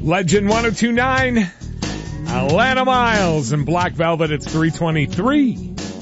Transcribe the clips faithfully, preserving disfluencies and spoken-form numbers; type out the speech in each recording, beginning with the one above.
Legend one oh two point nine, Atlanta Miles and Black Velvet. It's three twenty-three.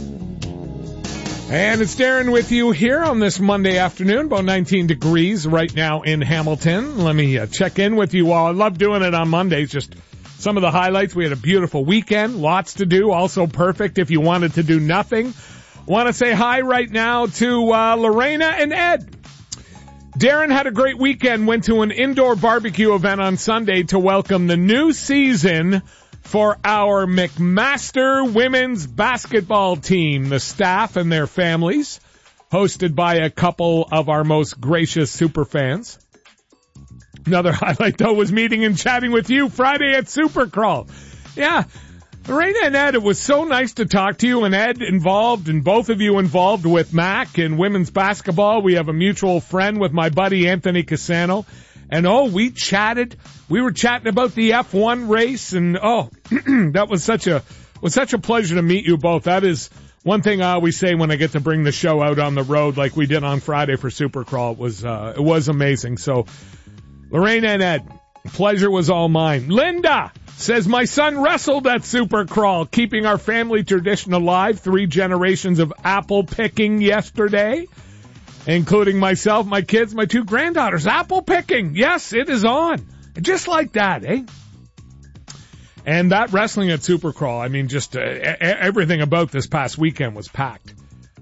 And it's Darren with you here on this Monday afternoon, about nineteen degrees right now in Hamilton. Let me uh, check in with you all. I love doing it on Mondays. Just some of the highlights. We had a beautiful weekend, lots to do, also perfect if you wanted to do nothing. Want to say hi right now to uh, Lorena and Ed. Darren had a great weekend, went to an indoor barbecue event on Sunday to welcome the new season for our McMaster women's basketball team, the staff and their families, hosted by a couple of our most gracious super fans. Another highlight, though, was meeting and chatting with you Friday at Supercrawl. Yeah, Lorena and Ed, it was so nice to talk to you, and Ed involved, and both of you involved with Mac and women's basketball. We have a mutual friend with my buddy Anthony Cassano. And oh, we chatted. We were chatting about the F one race, and oh, that was such a was such a pleasure to meet you both. That is one thing I always say when I get to bring the show out on the road, like we did on Friday for Supercrawl. It was uh, it was amazing. So, Lorena and Ed, pleasure was all mine. Linda says my son wrestled at Supercrawl, keeping our family tradition alive. Three generations of apple picking yesterday, including myself, my kids, my two granddaughters. Apple picking. Yes, it is on. Just like that, eh? And that wrestling at Supercrawl, I mean, just uh, everything about this past weekend was packed.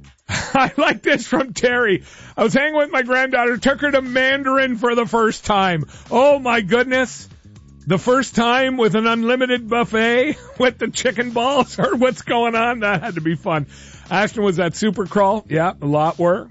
I like this from Terry. I was hanging with my granddaughter, took her to Mandarin for the first time. Oh, my goodness. The first time with an unlimited buffet with the chicken balls, or what's going on? That had to be fun. Ashton was at Supercrawl. Yeah, a lot were.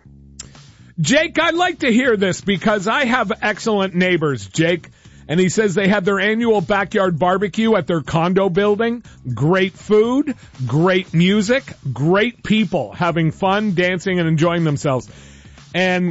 Jake, I'd like to hear this because I have excellent neighbors, Jake. And he says they had their annual backyard barbecue at their condo building. Great food, great music, great people having fun, dancing, and enjoying themselves. And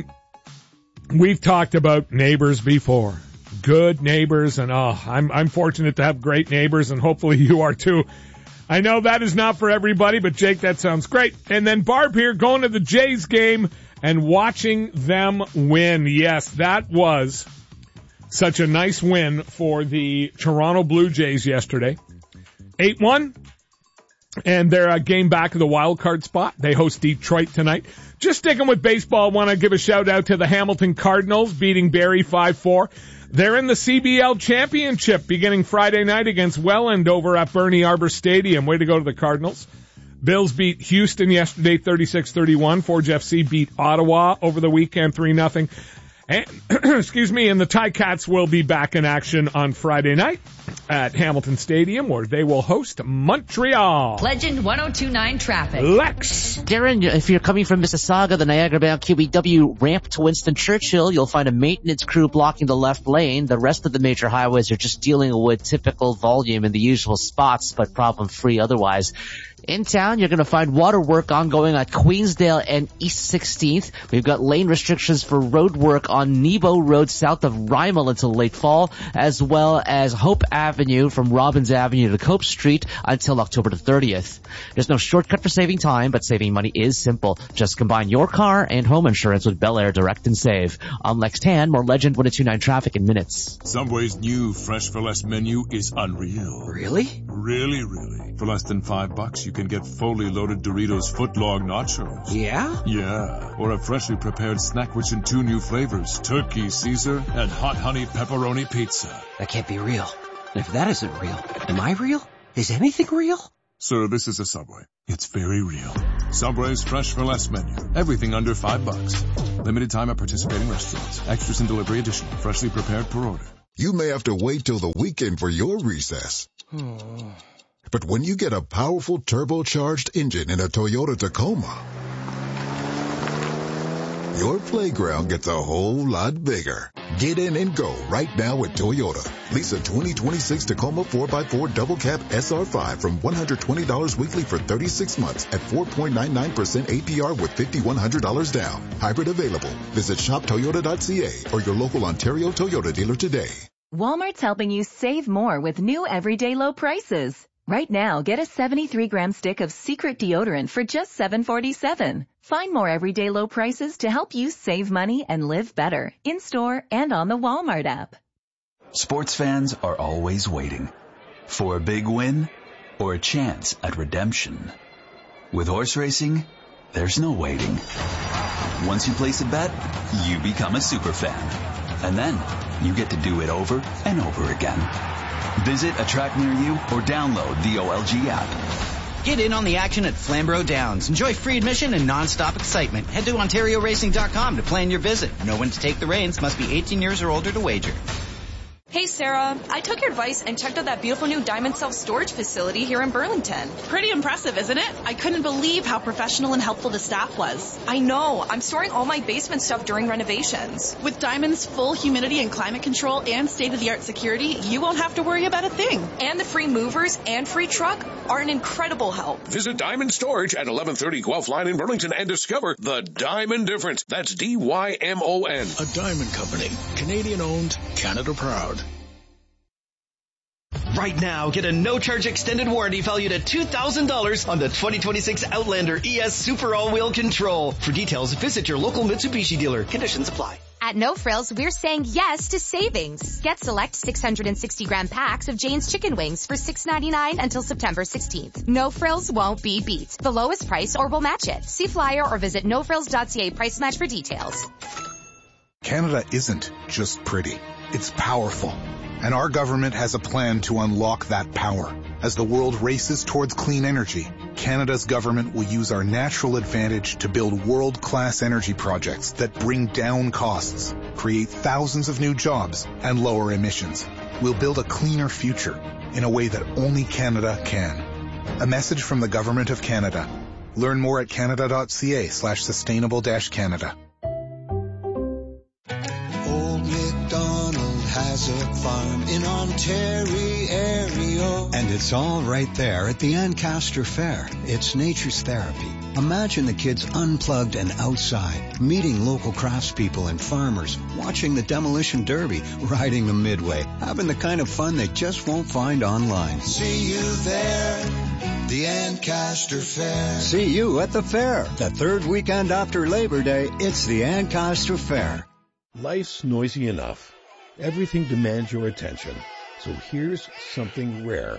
we've talked about neighbors before. Good neighbors, and oh, I'm, I'm fortunate to have great neighbors, and hopefully you are too. I know that is not for everybody, but Jake, that sounds great. And then Barb here going to the Jays game and watching them win. Yes, that was such a nice win for the Toronto Blue Jays yesterday. eight one, and they're a game back of the wild card spot. They host Detroit tonight. Just sticking with baseball, I want to give a shout out to the Hamilton Cardinals beating Barrie five four. They're in the C B L championship beginning Friday night against Welland over at Bernie Arbor Stadium. Way to go to the Cardinals. Bills beat Houston yesterday thirty-six thirty-one. Forge F C beat Ottawa over the weekend three nothing. And, excuse me, and the Ticats will be back in action on Friday night at Hamilton Stadium, where they will host Montreal. Legend one oh two point nine traffic. Lex. Darren, if you're coming from Mississauga, the Niagara-bound Q E W ramp to Winston Churchill, you'll find a maintenance crew blocking the left lane. The rest of the major highways are just dealing with typical volume in the usual spots, but problem-free otherwise. In town, you're going to find water work ongoing at Queensdale and East sixteenth. We've got lane restrictions for road work on Nebo Road south of Rymal until late fall, as well as Hope Avenue from Robbins Avenue to Cope Street until October the thirtieth. There's no shortcut for saving time, but saving money is simple. Just combine your car and home insurance with Bel Air Direct and Save. I'm Lex Tan, more Legend one oh two point nine traffic in minutes. Subway's new Fresh for Less menu is unreal. Really? Really, really. For less than five bucks, you can get fully loaded Doritos footlong nachos. Yeah? Yeah. Or a freshly prepared snack rich in two new flavors, turkey Caesar and hot honey pepperoni pizza. That can't be real. If that isn't real, am I real? Is anything real? Sir, this is a Subway. It's very real. Subway's Fresh for Less menu. Everything under five bucks. Limited time at participating restaurants. Extras and delivery additional. Freshly prepared per order. You may have to wait till the weekend for your recess. But when you get a powerful turbocharged engine in a Toyota Tacoma, your playground gets a whole lot bigger. Get in and go right now at Toyota. Lease a twenty twenty-six Tacoma four by four Double Cab S R five from one hundred twenty dollars weekly for thirty-six months at four point nine nine percent A P R with five thousand one hundred dollars down. Hybrid available. Visit shop toyota dot c a or your local Ontario Toyota dealer today. Walmart's helping you save more with new everyday low prices. Right now, get a seventy-three gram stick of Secret deodorant for just seven forty-seven. Find more everyday low prices to help you save money and live better in-store and on the Walmart app. Sports fans are always waiting for a big win or a chance at redemption. With horse racing, there's no waiting. Once you place a bet, you become a super fan. And then you get to do it over and over again. Visit a track near you or download the O L G app. Get in on the action at Flamborough Downs. Enjoy free admission and non-stop excitement. Head to Ontario Racing dot com to plan your visit. Know when to take the reins. Must be eighteen years or older to wager. Hey Sarah, I took your advice and checked out that beautiful new Diamond self-storage facility here in Burlington. Pretty impressive, isn't it? I couldn't believe how professional and helpful the staff was. I know. I'm storing all my basement stuff during renovations. With Diamond's full humidity and climate control and state-of-the-art security, you won't have to worry about a thing. And the free movers and free truck are an incredible help. Visit Diamond Storage at eleven thirty Guelph Line in Burlington and discover the Diamond difference. That's D Y M O N. A Diamond Company. Canadian owned, Canada proud. Right now, get a no-charge extended warranty valued at two thousand dollars on the twenty twenty-six Outlander E S Super All-Wheel Control. For details, visit your local Mitsubishi dealer. Conditions apply. At No Frills, we're saying yes to savings. Get select six hundred sixty gram packs of Jane's Chicken Wings for six ninety-nine until September sixteenth. No Frills won't be beat. The lowest price or we'll match it. See flyer or visit no frills dot c a price match for details. Canada isn't just pretty. It's powerful. And our government has a plan to unlock that power. As the world races towards clean energy, Canada's government will use our natural advantage to build world-class energy projects that bring down costs, create thousands of new jobs, and lower emissions. We'll build a cleaner future in a way that only Canada can. A message from the Government of Canada. Learn more at canada dot c a slash sustainable dash Canada. Has a farm in Ontario. And it's all right there at the Ancaster Fair. It's nature's therapy. Imagine the kids unplugged and outside, meeting local craftspeople and farmers, watching the demolition derby, riding the midway, having the kind of fun they just won't find online. See you there, the Ancaster Fair. See you at the fair. The third weekend after Labor Day, it's the Ancaster Fair. Life's noisy enough. Everything demands your attention. So here's something rare.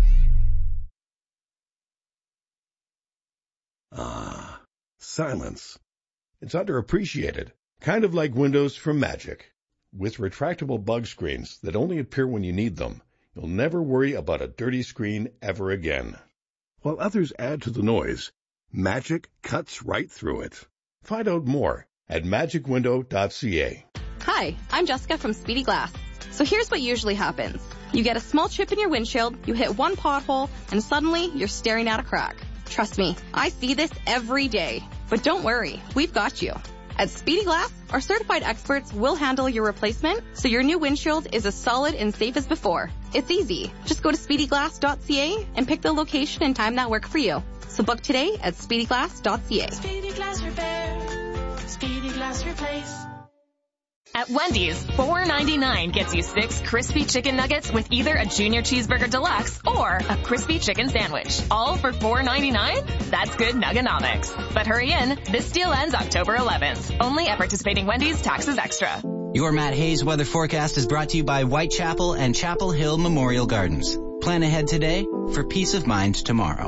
Ah, silence. It's underappreciated. Kind of like Windows from Magic. With retractable bug screens that only appear when you need them, you'll never worry about a dirty screen ever again. While others add to the noise, Magic cuts right through it. Find out more at magic window dot c a. Hi, I'm Jessica from Speedy Glass. So here's what usually happens. You get a small chip in your windshield, you hit one pothole, and suddenly you're staring at a crack. Trust me, I see this every day. But don't worry, we've got you. At Speedy Glass, our certified experts will handle your replacement so your new windshield is as solid and safe as before. It's easy. Just go to speedy glass dot c a and pick the location and time that work for you. So book today at speedy glass dot c a. Speedy Glass Repair. Speedy Glass Replace. At Wendy's, four ninety-nine gets you six crispy chicken nuggets with either a junior cheeseburger deluxe or a crispy chicken sandwich. All for four ninety-nine? That's good nuggenomics. But hurry in, this deal ends October eleventh. Only at participating Wendy's, taxes extra. Your Matt Hayes weather forecast is brought to you by Whitechapel and Chapel Hill Memorial Gardens. Plan ahead today for peace of mind tomorrow.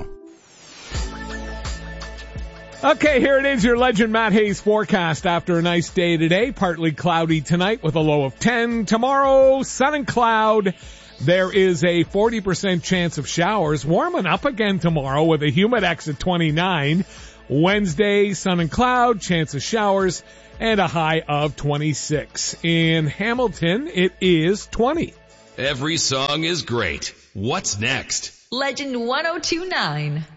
Okay, here it is, your Legend Matt Hayes forecast after a nice day today. Partly cloudy tonight with a low of ten. Tomorrow, sun and cloud. There is a forty percent chance of showers. Warming up again tomorrow with a Humidex at twenty-nine. Wednesday, sun and cloud, chance of showers, and a high of twenty-six. In Hamilton, it is twenty. Every song is great. What's next? Legend one oh two point nine.